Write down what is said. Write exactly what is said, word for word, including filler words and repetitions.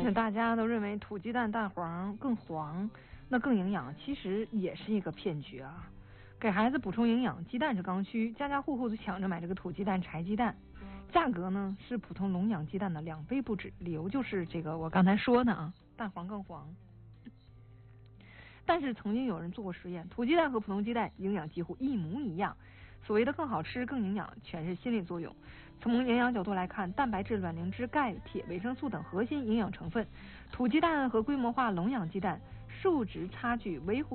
那大家都认为土鸡蛋蛋黄更黄，那更营养，其实也是一个骗局啊！给孩子补充营养，鸡蛋是刚需，家家户户都抢着买这个土鸡蛋、柴鸡蛋，价格呢是普通笼养鸡蛋的两倍不止，理由就是这个我刚才说的啊，蛋黄更黄。但是曾经有人做过实验，土鸡蛋和普通鸡蛋营养几乎一模一样。所谓的更好吃、更营养，全是心理作用。从营养角度来看，蛋白质、卵磷脂、钙、铁、维生素等核心营养成分，土鸡蛋和规模化笼养鸡蛋数值差距微乎